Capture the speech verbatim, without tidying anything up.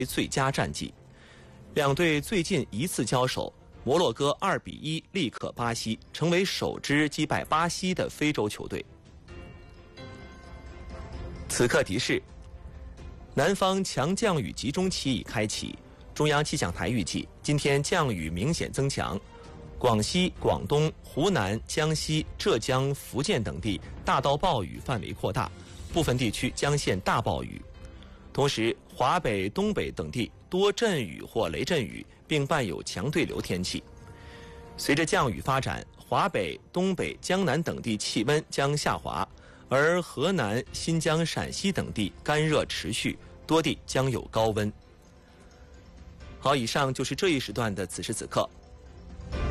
最佳战绩。两队最近一次交手，摩洛哥二比一力克巴西，成为首支击败巴西的非洲球队。此刻提示：南方强降雨集中期已开启，中央气象台预计今天降雨明显增强，广西、广东、湖南、江西、浙江、福建等地大到暴雨范围扩大，部分地区将现大暴雨。同时，华北、东北等地多阵雨或雷阵雨，并伴有强对流天气。随着降雨发展，华北、东北、江南等地气温将下滑，而河南、新疆、陕西等地干热持续，多地将有高温。好，以上就是这一时段的此时此刻。